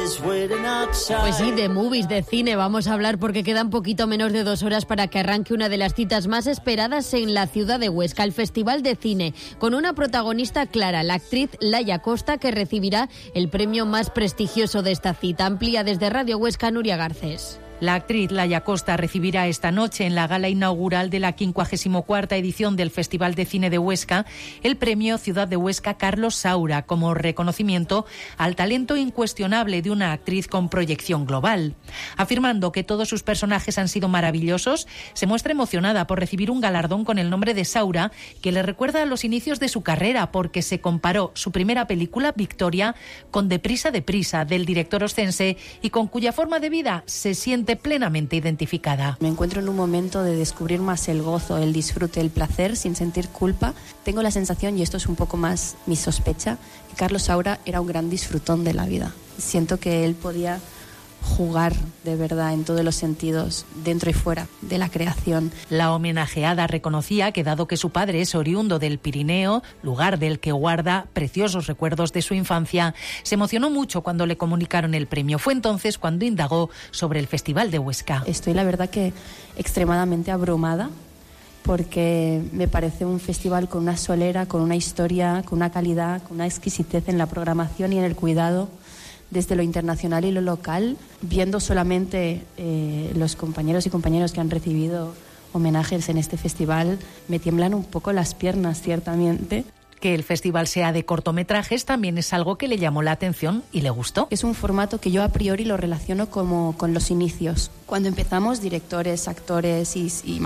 Pues sí, de movies, de cine vamos a hablar porque quedan poquito menos de 2 horas para que arranque una de las citas más esperadas en la ciudad de Huesca, el Festival de Cine, con una protagonista clara, la actriz Laia Costa, que recibirá el premio más prestigioso de esta cita. Amplía desde Radio Huesca, Nuria Garcés. La actriz Laia Costa recibirá esta noche en la gala inaugural de la 54ª edición del Festival de Cine de Huesca el premio Ciudad de Huesca Carlos Saura como reconocimiento al talento incuestionable de una actriz con proyección global. Afirmando que todos sus personajes han sido maravillosos, se muestra emocionada por recibir un galardón con el nombre de Saura que le recuerda a los inicios de su carrera porque se comparó su primera película, Victoria, con Deprisa, deprisa, del director oscense y con cuya forma de vida se siente plenamente identificada. Me encuentro en un momento de descubrir más el gozo, el disfrute, el placer sin sentir culpa. Tengo la sensación, y esto es un poco más mi sospecha, que Carlos Saura era un gran disfrutón de la vida. Siento que él podía jugar de verdad en todos los sentidos, dentro y fuera de la creación. La homenajeada reconocía que dado que su padre es oriundo del Pirineo, lugar del que guarda preciosos recuerdos de su infancia, se emocionó mucho cuando le comunicaron el premio. Fue entonces cuando indagó sobre el Festival de Huesca. Estoy la verdad que extremadamente abrumada porque me parece un festival con una solera, con una historia, con una calidad, con una exquisitez en la programación y en el cuidado desde lo internacional y lo local, viendo solamente los compañeros y compañeras que han recibido homenajes en este festival, me tiemblan un poco las piernas, ciertamente. Que el festival sea de cortometrajes también es algo que le llamó la atención y le gustó. Es un formato que yo a priori lo relaciono como con los inicios. Cuando empezamos, directores, actores y